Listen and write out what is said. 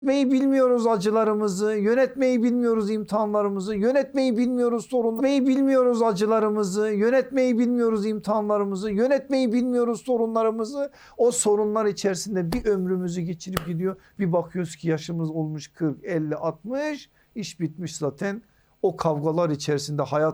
Yönetmeyi bilmiyoruz acılarımızı, yönetmeyi bilmiyoruz imtihanlarımızı, yönetmeyi bilmiyoruz sorunları, bilmiyoruz acılarımızı, yönetmeyi bilmiyoruz imtihanlarımızı, yönetmeyi bilmiyoruz sorunlarımızı. O sorunlar içerisinde bir ömrümüzü geçirip gidiyor. Bir bakıyoruz ki yaşımız olmuş 40, 50, 60, iş bitmiş zaten. O kavgalar içerisinde hayat